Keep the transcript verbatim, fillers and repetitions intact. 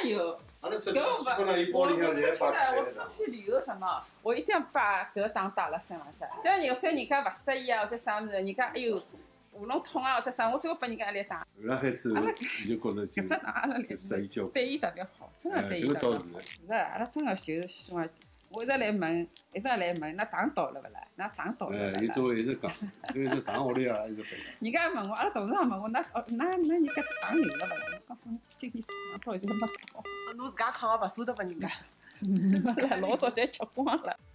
有。 阿拉出去搿我基本上伊包我里向侪我出去呢，我摆出来的。 出去旅游什么，我一定要把搿个档带辣身浪向。像有些人家勿适意啊，或者啥物事，人家哎哟喉咙痛啊，或者啥，我最后拨人家一粒档。 后来海之后，你就觉着就搿只档阿拉来适意交关。 对伊特别好，真的对伊搿特别好。 倒是。 是的，阿拉真的就是希望，我一直来问，一直来问，那档到了勿啦？那档到了哎， 勿啦？ 伊总一直讲，因为这糖屋里啊一直摆。 人家问我，阿拉董事长问我，那哦，那那人家档有了勿啦？我讲嗯今天档到现在没到， 侬自家扛个勿舍得拨人家。 没了，老早就吃光了。